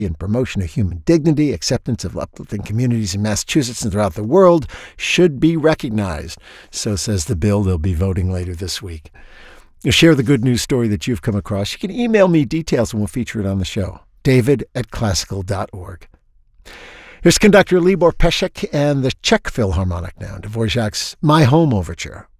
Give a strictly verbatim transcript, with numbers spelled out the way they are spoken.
and promotion of human dignity, acceptance of uplifting communities in Massachusetts and throughout the world should be recognized. So says the bill. They'll be voting later this week. You share the good news story that you've come across. You can email me details and we'll feature it on the show. David at classical dot org. Here's conductor Libor Pesek and the Czech Philharmonic now, Dvorak's My Home Overture.